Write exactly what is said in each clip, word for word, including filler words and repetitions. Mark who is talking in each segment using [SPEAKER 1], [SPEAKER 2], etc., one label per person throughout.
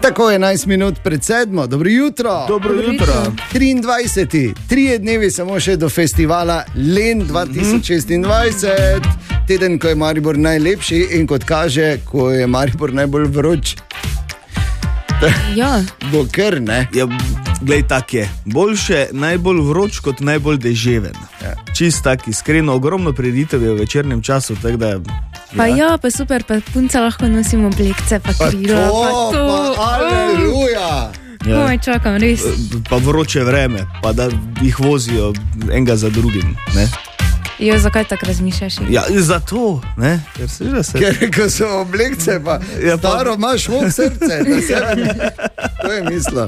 [SPEAKER 1] Tako je enajst minut pred sedmo, dobro jutro.
[SPEAKER 2] Dobro jutro.
[SPEAKER 1] triindvajseti, trije dnevi samo še do festivala Len dva tisoč šestindvajset, teden, ko je Maribor najlepši in kot kaže, ko je Maribor najbolj vroč.
[SPEAKER 3] Ja.
[SPEAKER 1] Bo kar, ne?
[SPEAKER 2] Ja, glej, tak je. Boljše najbolj vroč kot najbolj deževen.
[SPEAKER 1] Ja.
[SPEAKER 2] Čist tak, iskreno, ogromno prireditev je v večernem času, tako da...
[SPEAKER 3] Pa ja, pa super, pa punca lahko nosimo oblekce, pa krilo, pa to.
[SPEAKER 1] Pa aleluja!
[SPEAKER 3] Ja. Komaj čakam, res.
[SPEAKER 2] Pa vroče vreme, pa da jih vozijo enega za drugim, ne?
[SPEAKER 3] Jo, zakaj tako razmišljaš?
[SPEAKER 2] Ja, zato, ne? Ker se že se...
[SPEAKER 1] Ker ko so oblekce, pa ja, staro pa... imaš v srce, da se... To je mislo.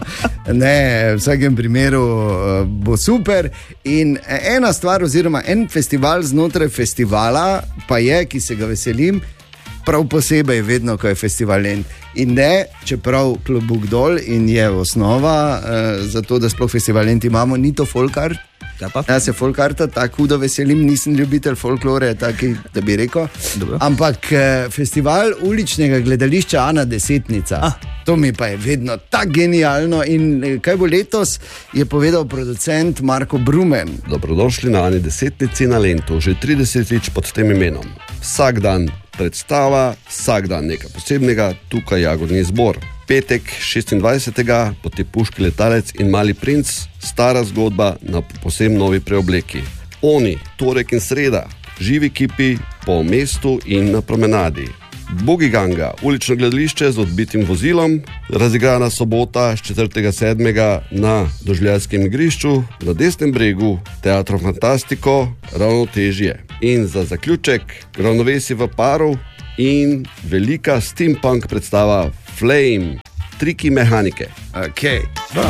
[SPEAKER 1] Ne, v vsakem primeru uh, bo super. In ena stvar, oziroma en festival znotraj festivala, pa je, ki se ga veselim, prav posebej vedno, ko je festival Len. In ne, čeprav klobuk dol in je osnova, uh, zato da sploh festival Len imamo, ni to folkart.
[SPEAKER 2] Ja, pa?
[SPEAKER 1] Jaz se folkarta tako hudo veselim, nisem ljubitelj folklore, taki, da bi rekel.
[SPEAKER 2] Dobro.
[SPEAKER 1] Ampak eh, festival uličnega gledališča Ana Desetnica, ah. to mi pa je vedno tako genialno. In eh, kaj bo letos, je povedal producent Marko Brumen.
[SPEAKER 4] Dobrodošli na Ani Desetnici na Lentu, že tridesetič pod tem imenom. Vsak dan predstava, vsak dan nekaj posebnega, tukaj jagodni zbor. Petek šestindvajsetega poti Puški letalec in Mali princ, stara zgodba na posebno novi preobleki. Oni, torek in sreda, živi kipi po mestu in na promenadi. Bugiganga, ulično gledališče z odbitim vozilom, razigrana sobota s četrtega sedmega na doživljajskem igrišču, na desnem bregu, Teatro Fantastiko, ravnotežje. In za zaključek, ravnovesje v paru in velika steampunk predstava Flame, triki mehanike.
[SPEAKER 1] Okay.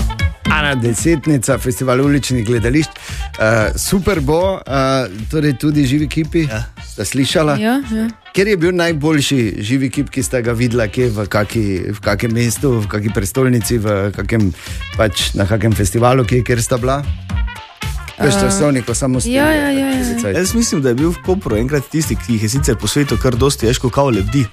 [SPEAKER 1] Ana Desetnica, festival uličnih gledališč. Uh, super bo, uh, torej tudi živi kipi. Ja. Ste slišala?
[SPEAKER 3] Ja, ja.
[SPEAKER 1] Kjer je bil najboljši živi kip, ki ste ga videla, kje, v, kaki, v kakem mestu, v kaki prestolnici, v kakem, pač, na kakem festivalu, kje, kjer sta bila? Veš, časovnik, ko samo ste.
[SPEAKER 3] Ja, ja, ja, ja.
[SPEAKER 2] Jaz mislim, da je bil v Kopru enkrat tisti, ki jih je sicer po svetu kar dosti ježko kao lebdi.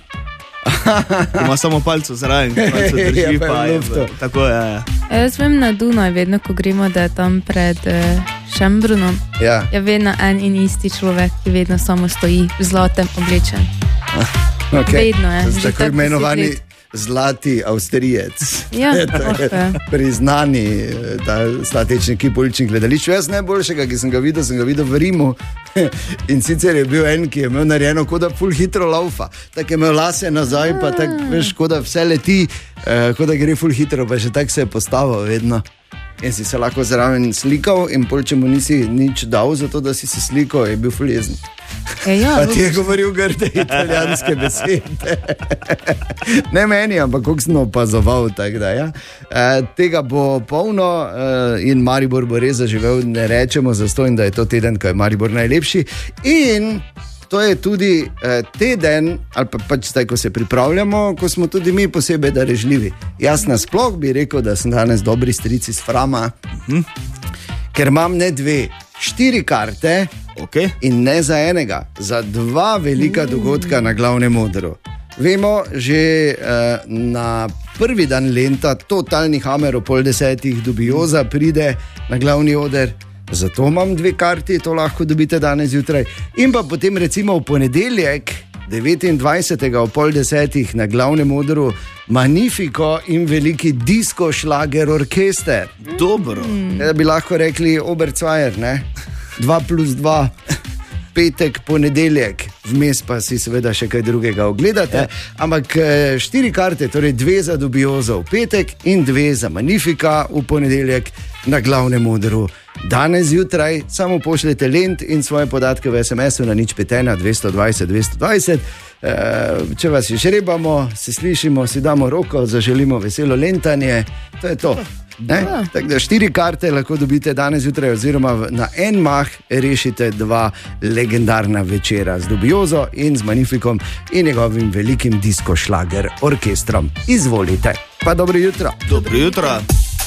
[SPEAKER 2] Ima samo palco zraven, ki palco drži, pa je v, tako je. Ja.
[SPEAKER 3] Jaz vem na Dunaj, vedno, ko gremo, da je tam pred eh, Šembrunom,
[SPEAKER 1] Ja.
[SPEAKER 3] je vedno en in isti človek, ki vedno samo stoji v zlatem oblečen.
[SPEAKER 1] Okay.
[SPEAKER 3] Vedno je, že
[SPEAKER 1] tako
[SPEAKER 3] tako
[SPEAKER 1] imenovani
[SPEAKER 3] deset let.
[SPEAKER 1] zlati Avstrijec.
[SPEAKER 3] Ja,
[SPEAKER 1] To je
[SPEAKER 3] okay.
[SPEAKER 1] priznani ta statični kip uličnih gledališč. Jaz najboljšega, ki sem ga videl, sem ga videl v Rimu. In sicer je bil en, ki je imel narejeno, kot da ful hitro laufa. Tako je imel lase nazaj, pa tako, veš, kot da vse leti, eh, kot da gre ful hitro, pa še tako se je postavil vedno. In si se lahko zraven slikal in pol, če mu nisi nič dal za to, da si se slikal, je bil ful jezen.
[SPEAKER 3] E, ja,
[SPEAKER 1] Pa ti je govoril grde italijanske besede. Ne meni, ampak koliko sem opazoval. Tak, da, ja. e, tega bo polno e, in Maribor bo res zaživel. Ne rečemo zastojno, da je to teden, ko je Maribor najlepši. In to je tudi e, teden, ali pa pač zdaj, ko se pripravljamo, ko smo tudi mi posebej darežljivi. Jaz nasploh bi rekel, da sem danes dobri strici s Frama, mhm. ker imam ne dve, štiri karte.
[SPEAKER 2] Okay.
[SPEAKER 1] In ne za enega, za dva velika dogodka na glavnem odru. Vemo, že uh, na prvi dan Lenta, totalni hamer o pol desetih, Dubioza pride na glavni oder, zato imam dve karti, to lahko dobite danes zjutraj. In pa potem recimo v ponedeljek, devetindvajsetega o pol desetih na glavnem odru, Magnifico in veliki disko šlager orkester.
[SPEAKER 2] Dobro.
[SPEAKER 1] Da bi lahko rekli Obercvajer, ne? Dva plus dva, petek, ponedeljek, vmes pa si seveda še kaj drugega ogledate. Ampak štiri karte, torej dve za Dubiozo v petek in dve za Magnifica v ponedeljek na glavnem odru. Danes zjutraj samo pošljete Lent in svoje podatke v es em esu na nič pet ena dvesto dvajset dvesto dvajset. E, če vas žrebamo, se slišimo, si damo roko, zaželimo veselo lentanje, to je to. Ja. Tako da štiri karte lahko dobite danes zjutraj, oziroma na en mah rešite dva legendarna večera z Dubiozo in z Magnificom in njegovim velikim disko šlager orkestrom. Izvolite, pa dobro jutro.
[SPEAKER 2] Dobro jutro.